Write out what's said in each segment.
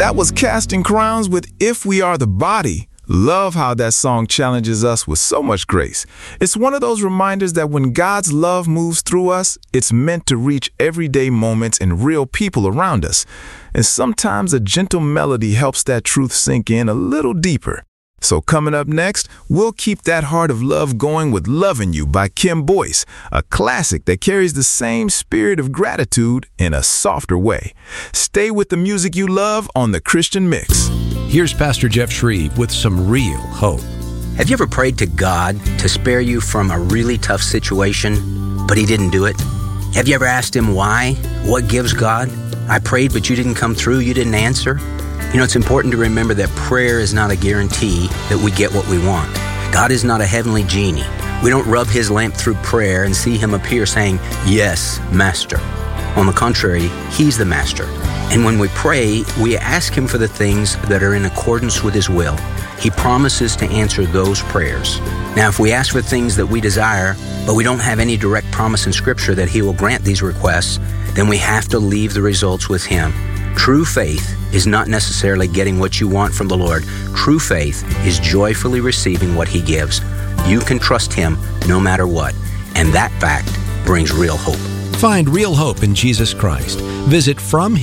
That was Casting Crowns with If We Are the Body. Love how that song challenges us with so much grace. It's one of those reminders that when God's love moves through us, it's meant to reach everyday moments and real people around us. And sometimes a gentle melody helps that truth sink in a little deeper. So coming up next, we'll keep that heart of love going with Lovin' You by Kim Boyce, a classic that carries the same spirit of gratitude in a softer way. Stay with the music you love on The Christian Mix. Here's Pastor Jeff Shreve with some real hope. Have you ever prayed to God to spare you from a really tough situation, but He didn't do it? Have you ever asked Him why? What gives God? I prayed, but you didn't come through, you didn't answer? You know, it's important to remember that prayer is not a guarantee that we get what we want. God is not a heavenly genie. We don't rub His lamp through prayer and see Him appear saying, "Yes, Master." On the contrary, He's the Master. And when we pray, we ask Him for the things that are in accordance with His will. He promises to answer those prayers. Now, if we ask for things that we desire, but we don't have any direct promise in Scripture that He will grant these requests, then we have to leave the results with Him. True faith is not necessarily getting what you want from the Lord. True faith is joyfully receiving what He gives. You can trust Him no matter what, and that fact brings real hope. Find real hope in Jesus Christ. Visit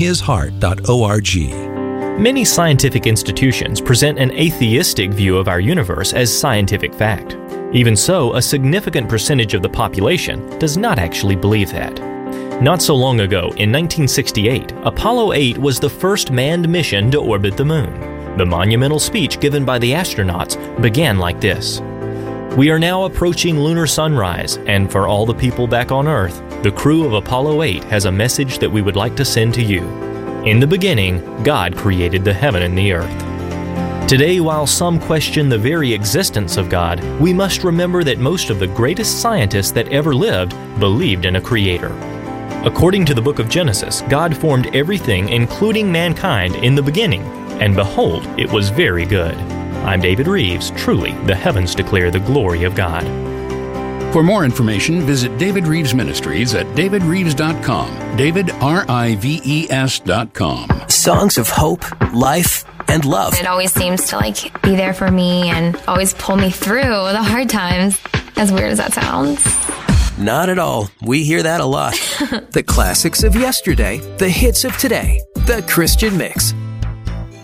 FromHisHeart.org. Many scientific institutions present an atheistic view of our universe as scientific fact. Even so, a significant percentage of the population does not actually believe that. Not so long ago, in 1968, Apollo 8 was the first manned mission to orbit the Moon. The monumental speech given by the astronauts began like this: "We are now approaching lunar sunrise, and for all the people back on Earth, the crew of Apollo 8 has a message that we would like to send to you. In the beginning, God created the heaven and the earth." Today, while some question the very existence of God, we must remember that most of the greatest scientists that ever lived believed in a creator. According to the book of Genesis, God formed everything, including mankind, in the beginning, and behold, it was very good. I'm David Reeves. Truly, the heavens declare the glory of God. For more information, visit David Reeves Ministries at davidreeves.com. DavidRives.com. Songs of hope, life, and love. It always seems to be there for me and always pull me through the hard times, as weird as that sounds. Not at all. We hear that a lot. The classics of yesterday, the hits of today. The Christian Mix.